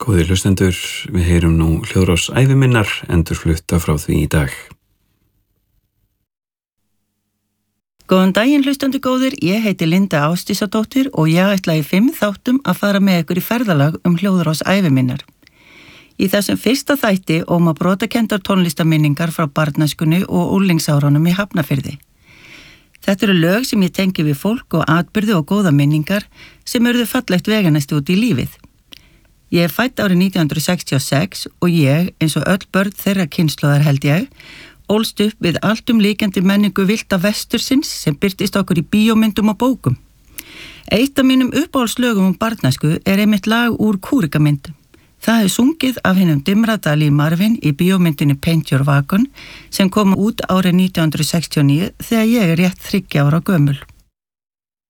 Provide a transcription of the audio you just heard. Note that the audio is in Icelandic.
Góðir hlustendur, við heyrum nú hljóðrás æviminnar endurflutta frá því í dag. Góðan daginn hlustendur góðir, ég heiti Linda Ásdísadóttir og ég ætla í 5 þáttum að fara með ykkur í ferðalag hljóðrás æviminnar. Í þessum fyrsta þætti óma brotakendar tónlistaminningar frá barnæskunni og unglingsárunum í Hafnarfirði. Þetta eru lög sem ég tengi við fólk og atburði og góða minningar sem urðu fallegt veganesti út í lífið. Ég er fædd árið 1966 og ég, eins og öll börn þeirra kynslóðar held ég, ólst upp við alltumlíkjandi menningu villta vestursins sem birtist okkur í bíómyndum og bókum. Eitt af mínum uppáhaldslögum barnæsku er einmitt lag úr Kúrikamynd. Það er sungið af hinum Dimradal í Marvin í bíómyndinu Paint Your Wagon sem kom út árið 1969 þegar ég er rétt 30 ára gömul.